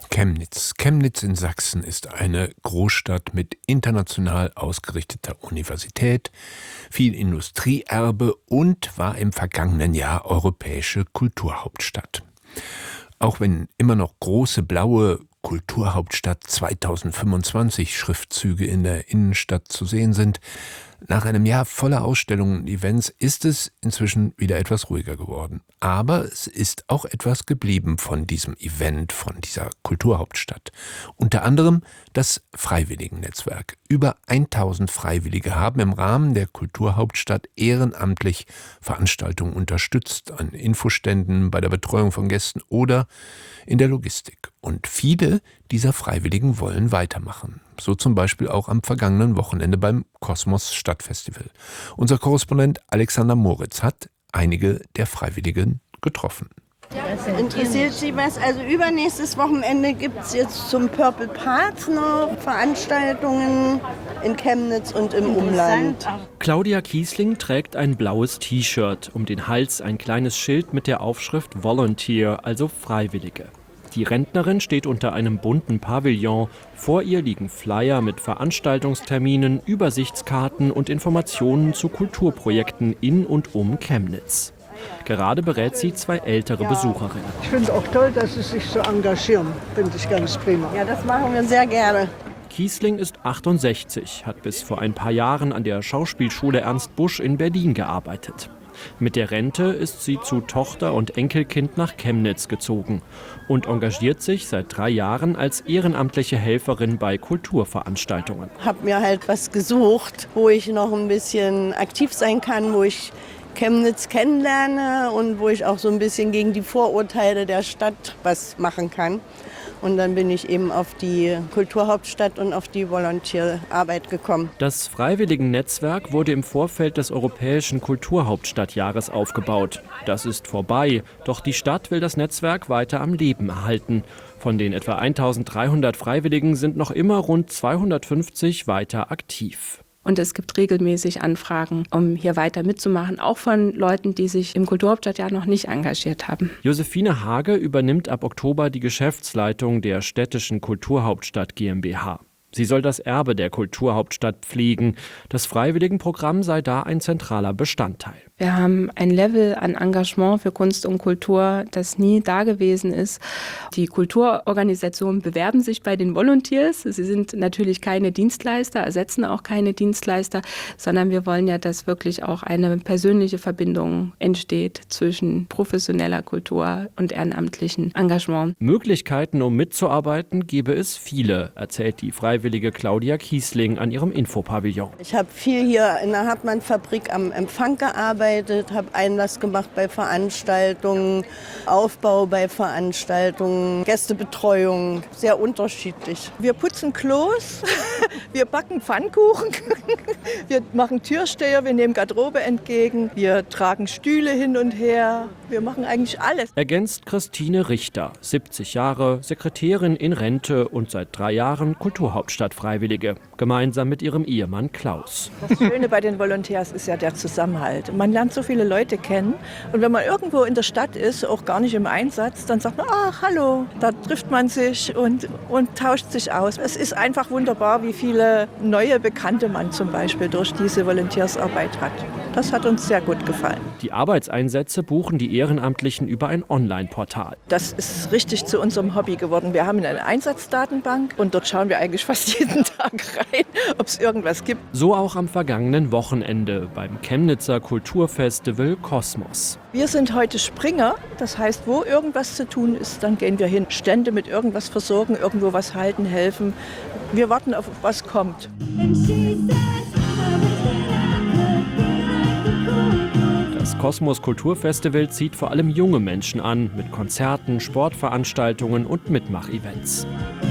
Chemnitz. Chemnitz in Sachsen ist eine Großstadt mit international ausgerichteter Universität, viel Industrieerbe und war im vergangenen Jahr europäische Kulturhauptstadt. Auch wenn immer noch große blaue Kulturhauptstadt 2025 Schriftzüge in der Innenstadt zu sehen sind, nach einem Jahr voller Ausstellungen und Events ist es inzwischen wieder etwas ruhiger geworden. Aber es ist auch etwas geblieben von diesem Event, von dieser Kulturhauptstadt. Unter anderem das Freiwilligennetzwerk. Über 1000 Freiwillige haben im Rahmen der Kulturhauptstadt ehrenamtlich Veranstaltungen unterstützt, an Infoständen, bei der Betreuung von Gästen oder in der Logistik. Und viele dieser Freiwilligen wollen weitermachen. So zum Beispiel auch am vergangenen Wochenende beim Kosmos Stadtfestival. Unser Korrespondent Alexander Moritz hat einige der Freiwilligen getroffen. Interessiert Sie was? Also übernächstes Wochenende gibt es jetzt zum Purple Part noch Veranstaltungen in Chemnitz und im Umland. Claudia Kiesling trägt ein blaues T-Shirt, um den Hals ein kleines Schild mit der Aufschrift Volunteer, also Freiwillige. Die Rentnerin steht unter einem bunten Pavillon. Vor ihr liegen Flyer mit Veranstaltungsterminen, Übersichtskarten und Informationen zu Kulturprojekten in und um Chemnitz. Gerade berät sie 2 ältere Besucherinnen. Ich finde auch toll, dass Sie sich so engagieren. Finde ich ganz prima. Ja, das machen wir sehr gerne. Kiesling ist 68, hat bis vor ein paar Jahren an der Schauspielschule Ernst Busch in Berlin gearbeitet. Mit der Rente ist sie zu Tochter und Enkelkind nach Chemnitz gezogen und engagiert sich seit 3 Jahren als ehrenamtliche Helferin bei Kulturveranstaltungen. Hab mir halt was gesucht, wo ich noch ein bisschen aktiv sein kann, wo ich Chemnitz kennenlerne und wo ich auch so ein bisschen gegen die Vorurteile der Stadt was machen kann. Und dann bin ich eben auf die Kulturhauptstadt und auf die Volontierarbeit gekommen. Das Freiwilligennetzwerk wurde im Vorfeld des Europäischen Kulturhauptstadtjahres aufgebaut. Das ist vorbei, doch die Stadt will das Netzwerk weiter am Leben erhalten. Von den etwa 1300 Freiwilligen sind noch immer rund 250 weiter aktiv. Und es gibt regelmäßig Anfragen, um hier weiter mitzumachen, auch von Leuten, die sich im Kulturhauptstadtjahr noch nicht engagiert haben. Josephine Hage übernimmt ab Oktober die Geschäftsleitung der städtischen Kulturhauptstadt GmbH. Sie soll das Erbe der Kulturhauptstadt pflegen. Das Freiwilligenprogramm sei da ein zentraler Bestandteil. Wir haben ein Level an Engagement für Kunst und Kultur, das nie da gewesen ist. Die Kulturorganisationen bewerben sich bei den Volunteers. Sie sind natürlich keine Dienstleister, ersetzen auch keine Dienstleister, sondern wir wollen ja, dass wirklich auch eine persönliche Verbindung entsteht zwischen professioneller Kultur und ehrenamtlichen Engagement. Möglichkeiten, um mitzuarbeiten, gäbe es viele, erzählt die Freiwillige Claudia Kiesling an ihrem Infopavillon. Ich habe viel hier in der Hartmann-Fabrik am Empfang gearbeitet, habe Einlass gemacht bei Veranstaltungen, Aufbau bei Veranstaltungen, Gästebetreuung, sehr unterschiedlich. Wir putzen Klos, wir backen Pfannkuchen, wir machen Türsteher, wir nehmen Garderobe entgegen, wir tragen Stühle hin und her, wir machen eigentlich alles. Ergänzt Christine Richter, 70 Jahre, Sekretärin in Rente und seit 3 Jahren Kulturhauptstadt-Freiwillige, gemeinsam mit ihrem Ehemann Klaus. Das Schöne bei den Volontärs ist ja der Zusammenhalt. Man lernt so viele Leute kennen und wenn man irgendwo in der Stadt ist, auch gar nicht im Einsatz, dann sagt man, ach, hallo, da trifft man sich und tauscht sich aus. Es ist einfach wunderbar, wie viele neue Bekannte man zum Beispiel durch diese Volontärsarbeit hat. Das hat uns sehr gut gefallen. Die Arbeitseinsätze buchen die Ehrenamtlichen über ein Online-Portal. Das ist richtig zu unserem Hobby geworden. Wir haben eine Einsatzdatenbank und dort schauen wir eigentlich fast jeden Tag rein, ob es irgendwas gibt. So auch am vergangenen Wochenende beim Chemnitzer Kulturfestival Kosmos. Wir sind heute Springer, das heißt, wo irgendwas zu tun ist, dann gehen wir hin. Stände mit irgendwas versorgen, irgendwo was halten, helfen. Wir warten auf was kommt. Das Kosmos Kulturfestival zieht vor allem junge Menschen an, mit Konzerten, Sportveranstaltungen und Mitmachevents.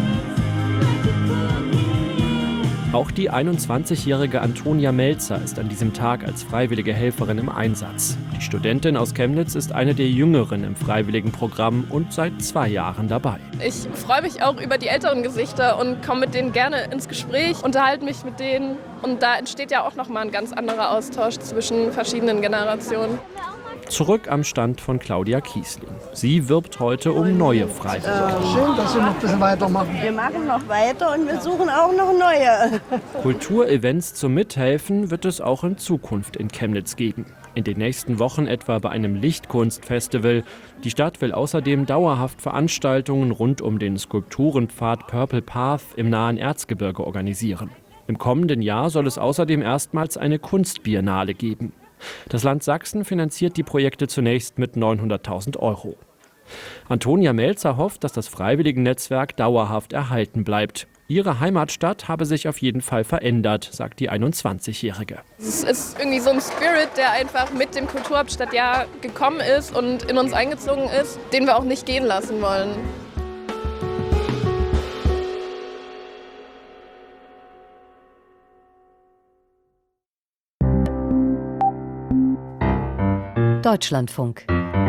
Auch die 21-jährige Antonia Melzer ist an diesem Tag als freiwillige Helferin im Einsatz. Die Studentin aus Chemnitz ist eine der Jüngeren im Freiwilligenprogramm und seit 2 Jahren dabei. Ich freue mich auch über die älteren Gesichter und komme mit denen gerne ins Gespräch, unterhalte mich mit denen. Und da entsteht ja auch nochmal ein ganz anderer Austausch zwischen verschiedenen Generationen. Zurück am Stand von Claudia Kiesling. Sie wirbt heute um neue Freiwillige. Schön, dass Sie noch ein bisschen weitermachen. Wir machen noch weiter und wir suchen auch noch neue. Kulturevents zum Mithelfen wird es auch in Zukunft in Chemnitz geben. In den nächsten Wochen etwa bei einem Lichtkunstfestival. Die Stadt will außerdem dauerhaft Veranstaltungen rund um den Skulpturenpfad Purple Path im nahen Erzgebirge organisieren. Im kommenden Jahr soll es außerdem erstmals eine Kunstbiennale geben. Das Land Sachsen finanziert die Projekte zunächst mit 900.000 €. Antonia Melzer hofft, dass das Freiwilligennetzwerk dauerhaft erhalten bleibt. Ihre Heimatstadt habe sich auf jeden Fall verändert, sagt die 21-Jährige. Es ist irgendwie so ein Spirit, der einfach mit dem Kulturhauptstadtjahr gekommen ist und in uns eingezogen ist, den wir auch nicht gehen lassen wollen. Deutschlandfunk.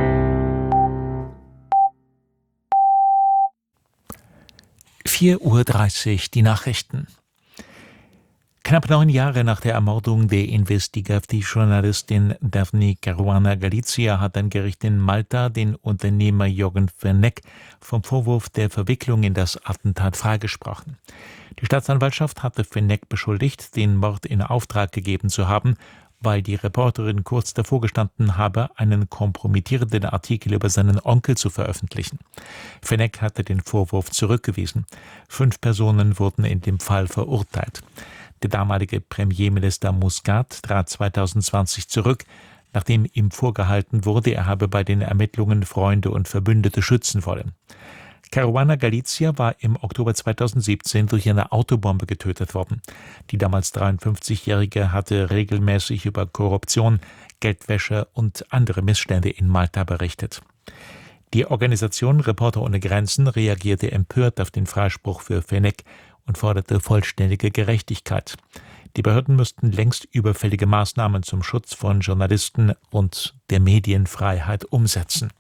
(4:30 Uhr) die Nachrichten. Knapp 9 Jahre nach der Ermordung der Investigativjournalistin Daphne Caruana Galizia hat ein Gericht in Malta den Unternehmer Jürgen Fenech vom Vorwurf der Verwicklung in das Attentat freigesprochen. Die Staatsanwaltschaft hatte Fenech beschuldigt, den Mord in Auftrag gegeben zu haben, weil die Reporterin kurz davor gestanden habe, einen kompromittierenden Artikel über seinen Onkel zu veröffentlichen. Fenech hatte den Vorwurf zurückgewiesen. 5 Personen wurden in dem Fall verurteilt. Der damalige Premierminister Muscat trat 2020 zurück, nachdem ihm vorgehalten wurde, er habe bei den Ermittlungen Freunde und Verbündete schützen wollen. Caruana Galizia war im Oktober 2017 durch eine Autobombe getötet worden. Die damals 53-Jährige hatte regelmäßig über Korruption, Geldwäsche und andere Missstände in Malta berichtet. Die Organisation Reporter ohne Grenzen reagierte empört auf den Freispruch für Fenech und forderte vollständige Gerechtigkeit. Die Behörden müssten längst überfällige Maßnahmen zum Schutz von Journalisten und der Medienfreiheit umsetzen.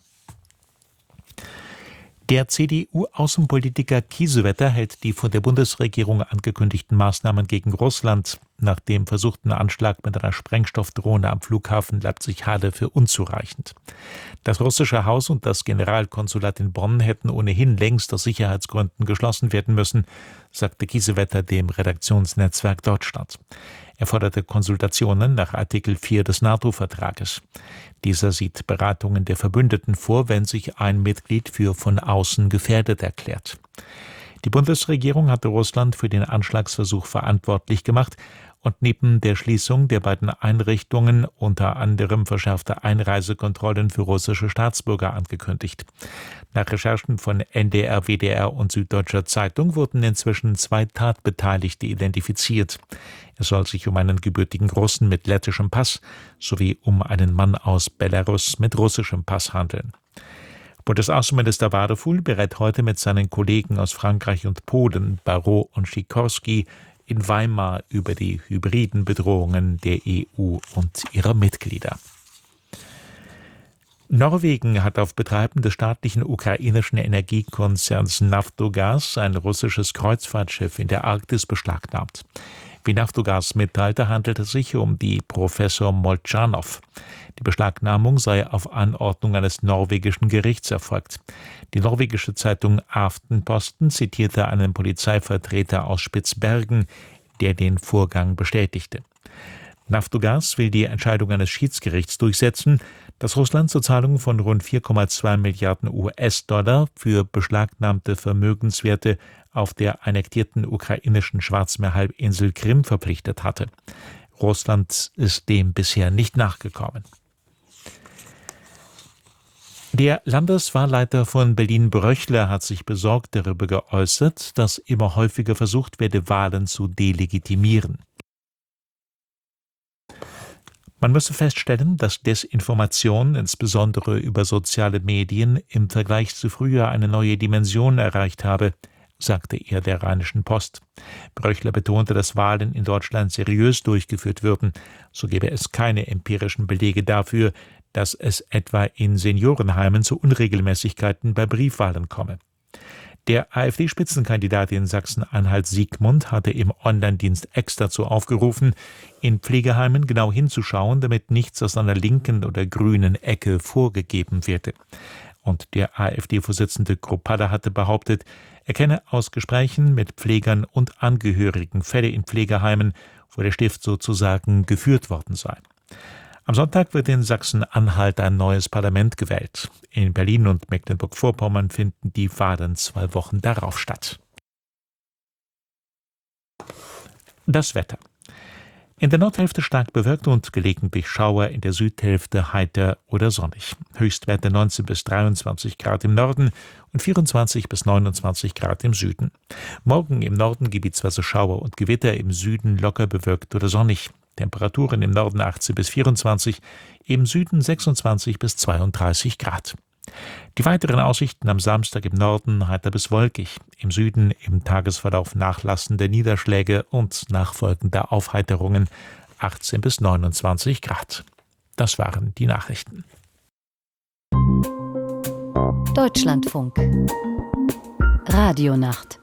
Der CDU-Außenpolitiker Kiesewetter hält die von der Bundesregierung angekündigten Maßnahmen gegen Russland nach dem versuchten Anschlag mit einer Sprengstoffdrohne am Flughafen Leipzig-Halle für unzureichend. Das russische Haus und das Generalkonsulat in Bonn hätten ohnehin längst aus Sicherheitsgründen geschlossen werden müssen, sagte Kiesewetter dem Redaktionsnetzwerk Deutschland. Er forderte Konsultationen nach Artikel 4 des NATO-Vertrages. Dieser sieht Beratungen der Verbündeten vor, wenn sich ein Mitglied für von außen gefährdet erklärt. Die Bundesregierung hatte Russland für den Anschlagsversuch verantwortlich gemacht und neben der Schließung der beiden Einrichtungen unter anderem verschärfte Einreisekontrollen für russische Staatsbürger angekündigt. Nach Recherchen von NDR, WDR und Süddeutscher Zeitung wurden inzwischen 2 Tatbeteiligte identifiziert. Es soll sich um einen gebürtigen Russen mit lettischem Pass sowie um einen Mann aus Belarus mit russischem Pass handeln. Bundesaußenminister Wadefuhl berät heute mit seinen Kollegen aus Frankreich und Polen, Barrot und Sikorski, in Weimar über die hybriden Bedrohungen der EU und ihrer Mitglieder. Norwegen hat auf Betreiben des staatlichen ukrainischen Energiekonzerns Naftogaz ein russisches Kreuzfahrtschiff in der Arktis beschlagnahmt. Wie Naftogaz mitteilte, handelt es sich um die Professor Molchanov. Die Beschlagnahmung sei auf Anordnung eines norwegischen Gerichts erfolgt. Die norwegische Zeitung Aftenposten zitierte einen Polizeivertreter aus Spitzbergen, der den Vorgang bestätigte. Naftogaz will die Entscheidung eines Schiedsgerichts durchsetzen, das Russland zur Zahlung von rund 4,2 Milliarden US-Dollar für beschlagnahmte Vermögenswerte auf der annektierten ukrainischen Schwarzmeerhalbinsel Krim verpflichtet hatte. Russland ist dem bisher nicht nachgekommen. Der Landeswahlleiter von Berlin-Bröchler hat sich besorgt darüber geäußert, dass immer häufiger versucht werde, Wahlen zu delegitimieren. Man müsse feststellen, dass Desinformation, insbesondere über soziale Medien, im Vergleich zu früher eine neue Dimension erreicht habe, sagte er der Rheinischen Post. Bröchler betonte, dass Wahlen in Deutschland seriös durchgeführt würden. So gäbe es keine empirischen Belege dafür, dass es etwa in Seniorenheimen zu Unregelmäßigkeiten bei Briefwahlen komme. Der AfD-Spitzenkandidat in Sachsen-Anhalt Siegmund hatte im Online-Dienst X dazu aufgerufen, in Pflegeheimen genau hinzuschauen, damit nichts aus einer linken oder grünen Ecke vorgegeben werde. Und der AfD-Vorsitzende Kropalla hatte behauptet, er kenne aus Gesprächen mit Pflegern und Angehörigen Fälle in Pflegeheimen, wo der Stift sozusagen geführt worden sei. Am Sonntag wird in Sachsen-Anhalt ein neues Parlament gewählt. In Berlin und Mecklenburg-Vorpommern finden die Wahlen 2 Wochen darauf statt. Das Wetter. In der Nordhälfte stark bewölkt und gelegentlich Schauer, in der Südhälfte heiter oder sonnig. Höchstwerte 19 bis 23 Grad im Norden und 24 bis 29 Grad im Süden. Morgen im Norden gebietsweise Schauer und Gewitter, im Süden locker bewölkt oder sonnig. Temperaturen im Norden 18 bis 24, im Süden 26 bis 32 Grad. Die weiteren Aussichten am Samstag im Norden heiter bis wolkig, im Süden im Tagesverlauf nachlassende Niederschläge und nachfolgende Aufheiterungen 18 bis 29 Grad. Das waren die Nachrichten. Deutschlandfunk. Radionacht.